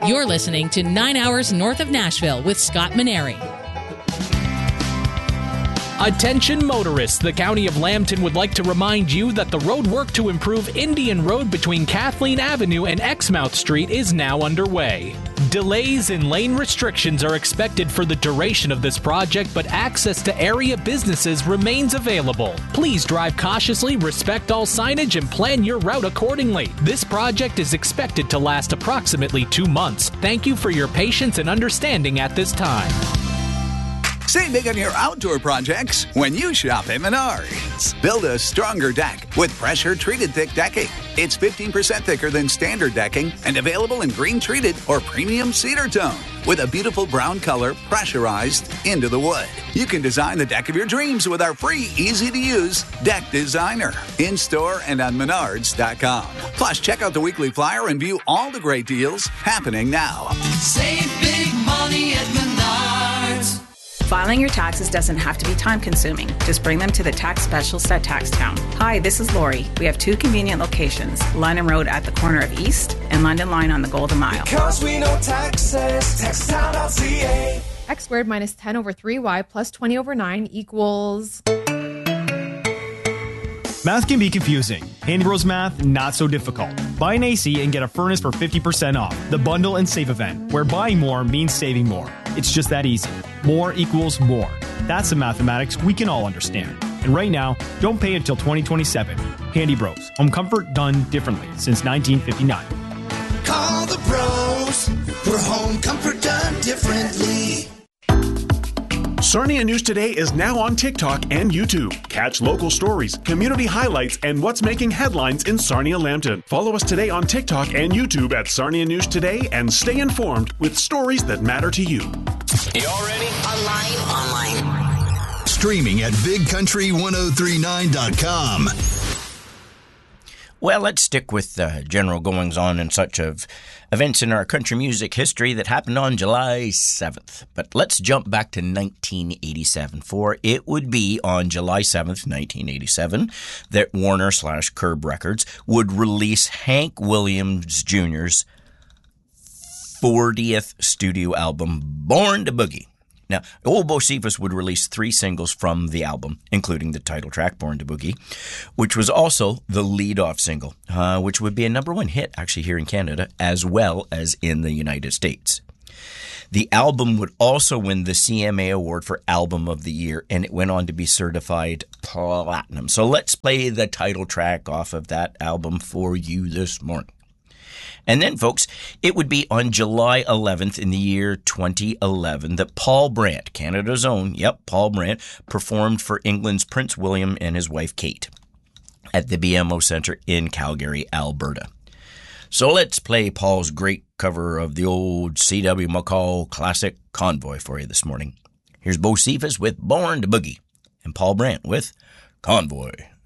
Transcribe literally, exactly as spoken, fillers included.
You're listening to Nine Hours North of Nashville with Scott Maneri. Attention motorists, the County of Lambton would like to remind you that the road work to improve Indian Road between Kathleen Avenue and Exmouth Street is now underway. Delays and lane restrictions are expected for the duration of this project, but access to area businesses remains available. Please drive cautiously, respect all signage, and plan your route accordingly. This project is expected to last approximately two months. Thank you for your patience and understanding at this time. Save big on your outdoor projects when you shop at Menards. Build a stronger deck with pressure-treated thick decking. It's fifteen percent thicker than standard decking and available in green-treated or premium cedar tone with a beautiful brown color pressurized into the wood. You can design the deck of your dreams with our free, easy-to-use Deck Designer in-store and on menards dot com. Plus, check out the weekly flyer and view all the great deals happening now. Save big money at Menards. Filing your taxes doesn't have to be time-consuming. Just bring them to the tax specialist at TaxTown. Hi, this is Lori. We have two convenient locations, London Road at the corner of East and London Line on the Golden Mile. Because we know taxes, tax town dot c a. X squared minus ten over three y plus twenty over nine equals... Math can be confusing. Handy Bros Math, not so difficult. Buy an A C and get a furnace for fifty percent off. The Bundle and Save event, where buying more means saving more. It's just that easy. More equals more. That's the mathematics we can all understand. And right now, don't pay until twenty twenty-seven. Handy Bros. Home comfort done differently since nineteen fifty-nine. Call the bros for home comfort done differently. Sarnia News Today is now on TikTok and YouTube. Catch local stories, community highlights, and what's making headlines in Sarnia-Lambton. Follow us today on TikTok and YouTube at Sarnia News Today and stay informed with stories that matter to you. Y'all ready? Online. Online. Streaming at big country ten thirty-nine dot com. Well, let's stick with uh, general goings-on and such of events in our country music history that happened on July seventh. But let's jump back to nineteen eighty-seven, for it would be on July seventh, nineteen eighty-seven, that Warner slash Curb Records would release Hank Williams Junior's fortieth studio album, Born to Boogie. Now, Old Bocephus would release three singles from the album, including the title track, Born to Boogie, which was also the lead-off single, uh, which would be a number one hit, actually, here in Canada, as well as in the United States. The album would also win the C M A Award for Album of the Year, and it went on to be certified platinum. So let's play the title track off of that album for you this morning. And then, folks, it would be on July eleventh in the year twenty eleven that Paul Brandt, Canada's own, yep, Paul Brandt, performed for England's Prince William and his wife Kate at the B M O Centre in Calgary, Alberta. So let's play Paul's great cover of the old C W McCall classic Convoy for you this morning. Here's Bocephus with Born to Boogie and Paul Brandt with Convoy.